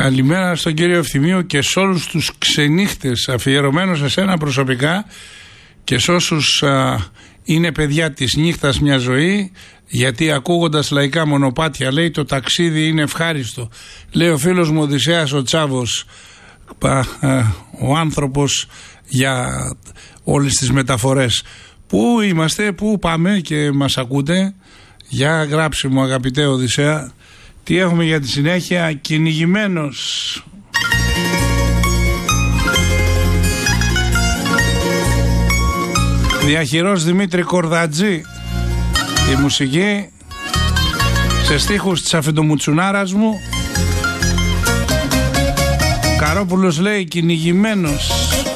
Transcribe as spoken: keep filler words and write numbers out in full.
Καλημέρα στον κύριο Ευθυμίου και σε όλους τους ξενύχτες, αφιερωμένο σε σένα προσωπικά και σε όσους α, είναι παιδιά της νύχτας μια ζωή, γιατί ακούγοντας λαϊκά μονοπάτια λέει το ταξίδι είναι ευχάριστο. Λέει ο φίλος μου Οδυσσέας ο Τσάβος, α, α, ο άνθρωπος για όλες τις μεταφορές. Πού είμαστε, πού πάμε και μας ακούτε? Για γράψε μου αγαπητέ Οδυσσέα. Τι έχουμε για τη συνέχεια? Κυνηγημένος. Διαχειρός Δημήτρη Κορδατζή. Η μουσική σε στίχους της Αφεντομουτσουνάρας μου. Καρόπουλος λέει κυνηγημένος.